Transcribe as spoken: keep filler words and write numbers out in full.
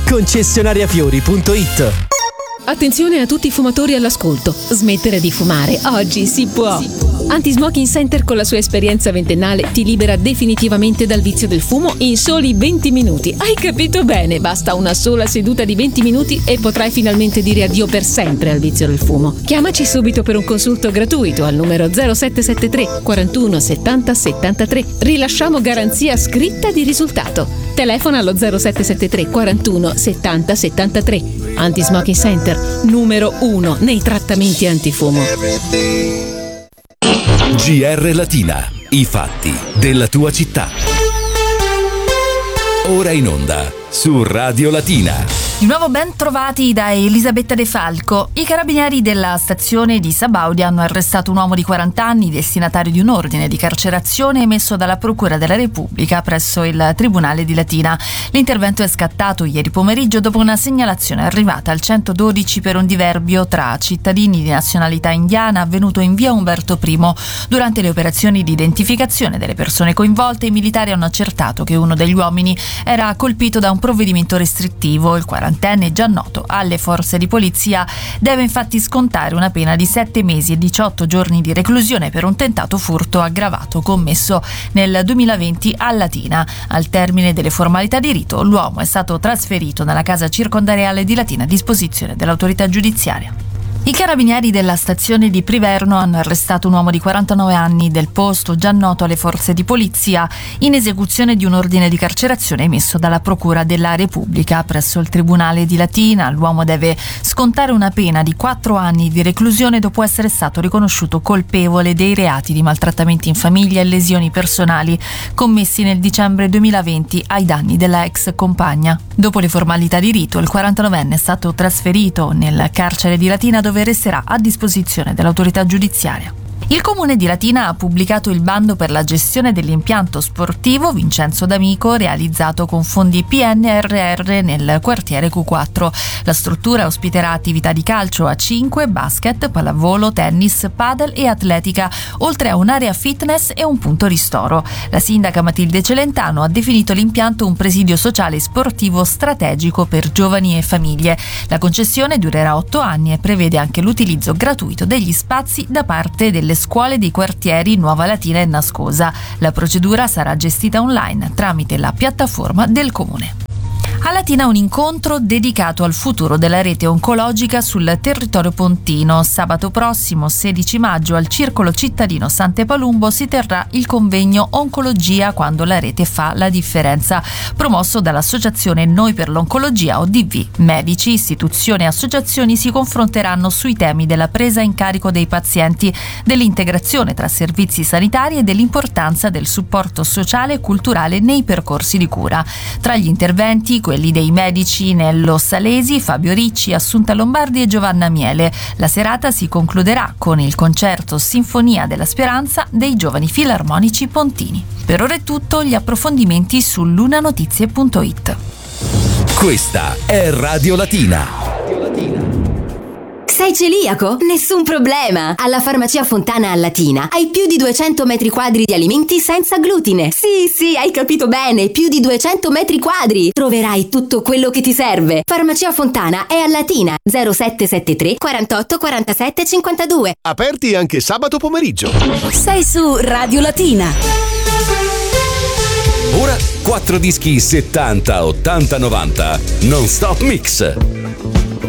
concessionaria fiori punto it. Attenzione a tutti i fumatori all'ascolto. Smettere di fumare oggi si può. Anti-Smoking Center con la sua esperienza ventennale ti libera definitivamente dal vizio del fumo in soli venti minuti. Hai capito bene? Basta una sola seduta di venti minuti e potrai finalmente dire addio per sempre al vizio del fumo. Chiamaci subito per un consulto gratuito al numero zero sette sette tre quarantuno settanta settantatré. Rilasciamo garanzia scritta di risultato. Telefona allo zero sette sette tre quarantuno settanta settantatré. Anti-Smoking Center, numero uno nei trattamenti antifumo. G R Latina, i fatti della tua città. Ora in onda su Radio Latina. Di nuovo ben trovati da Elisabetta De Falco. I carabinieri della stazione di Sabaudia hanno arrestato un uomo di quaranta anni, destinatario di un ordine di carcerazione emesso dalla Procura della Repubblica presso il Tribunale di Latina. L'intervento è scattato ieri pomeriggio dopo una segnalazione arrivata al centododici per un diverbio tra cittadini di nazionalità indiana avvenuto in via Umberto I. Durante le operazioni di identificazione delle persone coinvolte, i militari hanno accertato che uno degli uomini era colpito da un provvedimento restrittivo. Il quarantenne, già noto alle forze di polizia, deve infatti scontare una pena di sette mesi e diciotto giorni di reclusione per un tentato furto aggravato commesso nel duemilaventi a Latina. Al termine delle formalità di rito, l'uomo è stato trasferito nella casa circondariale di Latina a disposizione dell'autorità giudiziaria. I carabinieri della stazione di Priverno hanno arrestato un uomo di quarantanove anni del posto, già noto alle forze di polizia, in esecuzione di un ordine di carcerazione emesso dalla Procura della Repubblica presso il Tribunale di Latina. L'uomo deve scontare una pena di quattro anni di reclusione dopo essere stato riconosciuto colpevole dei reati di maltrattamenti in famiglia e lesioni personali commessi nel dicembre duemilaventi ai danni della ex compagna. Dopo le formalità di rito, il quarantanovenne è stato trasferito nel carcere di Latina, dove resterà a disposizione dell'autorità giudiziaria. Il comune di Latina ha pubblicato il bando per la gestione dell'impianto sportivo Vincenzo D'Amico realizzato con fondi P N R R nel quartiere Q quattro. La struttura ospiterà attività di calcio a cinque, basket, pallavolo, tennis, padel e atletica, oltre a un'area fitness e un punto ristoro. La sindaca Matilde Celentano ha definito l'impianto un presidio sociale e sportivo strategico per giovani e famiglie. La concessione durerà otto anni e prevede anche l'utilizzo gratuito degli spazi da parte delle scuole dei quartieri Nuova Latina e Nascosa. La procedura sarà gestita online tramite la piattaforma del comune. A Latina un incontro dedicato al futuro della rete oncologica sul territorio pontino. Sabato prossimo, sedici maggio, al Circolo Cittadino Sant'Epalumbo si terrà il convegno Oncologia quando la rete fa la differenza, promosso dall'associazione Noi per l'Oncologia O D V. Medici, istituzioni e associazioni si confronteranno sui temi della presa in carico dei pazienti, dell'integrazione tra servizi sanitari e dell'importanza del supporto sociale e culturale nei percorsi di cura. Tra gli interventi, quelli dei medici Nello Salesi, Fabio Ricci, Assunta Lombardi e Giovanna Miele. La serata si concluderà con il concerto Sinfonia della Speranza dei Giovani Filarmonici Pontini. Per ora è tutto, gli approfondimenti su lunanotizie punto it. Questa è Radio Latina. Sei celiaco? Nessun problema! Alla Farmacia Fontana a Latina hai più di duecento metri quadri di alimenti senza glutine. Sì, sì, hai capito bene, più di duecento metri quadri! Troverai tutto quello che ti serve. Farmacia Fontana è a Latina, zero sette sette tre quarantotto quarantasette cinquantadue. Aperti anche sabato pomeriggio. Sei su Radio Latina. Ora quattro dischi settanta, ottanta, novanta non stop mix.